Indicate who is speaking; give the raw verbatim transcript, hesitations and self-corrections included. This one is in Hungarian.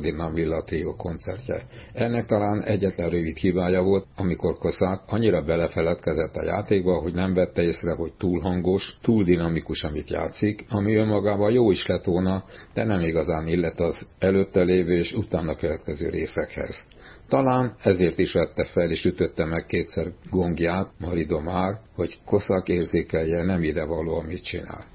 Speaker 1: Scandinavilla Trio koncertje. Ennek talán egyetlen rövid hibája volt, amikor Koszák annyira belefeledkezett a játékba, hogy nem vette észre, hogy túl hangos, túl dinamikus, amit játszik, ami önmagában jó is lett volna, de nem igazán illett az előtte lévő és utána következő részekhez. Talán ezért is vette fel és ütötte meg kétszer gongját Marie Dommár, hogy Koszák érzékelje, nem idevaló, amit csinál.